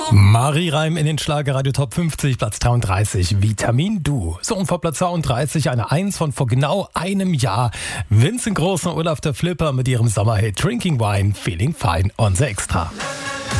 Marie Reim in den Schlagerradio Top 50, Platz 33, Vitamin Du. So, und vor Platz 32 eine 1 von vor genau einem Jahr. Vincent Groß und Olaf der Flipper mit ihrem Sommerhit Drinking Wine, Feeling Fine on the Extra.